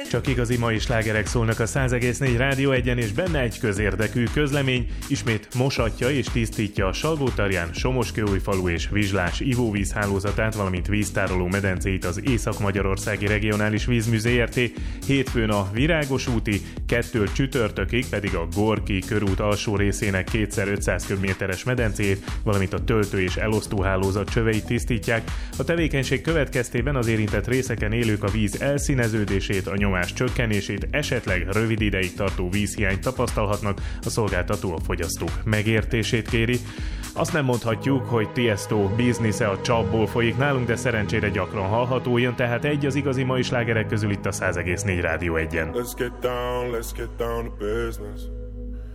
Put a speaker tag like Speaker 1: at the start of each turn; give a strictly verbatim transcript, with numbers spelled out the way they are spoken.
Speaker 1: Csak igazi mai slágerek szólnak a száz egész négy Rádió egyen, és benne egy közérdekű közlemény. Ismét mosatja és tisztítja a Salgótarján, Somoskőújfalu és Vizslás ivóvízhálózatát, valamint víztároló medencéit az Észak-Magyarországi Regionális Vízmű zé er té. Hétfőn a Virágos úti, kettől csütörtökig pedig a Gorki körút alsó részének kétszer ötszáz köbméteres medencéjét, valamint a töltő- és elosztóhálózat csöveit tisztítják. A tevékenység következtében az érintett részeken élők a víz elszíneződését, a nyomás csökkenését, esetleg rövid ideig tartó vízhiányt tapasztalhatnak, a szolgáltató a fogyasztók megértését kéri. Azt nem mondhatjuk, hogy Tiesto biznisze a csapból folyik nálunk, de szerencsére gyakran hallható, jön tehát egy az igazi mai slágerek közül itt a száz egész négy Rádió egyen.
Speaker 2: Let's get down, let's get down to business.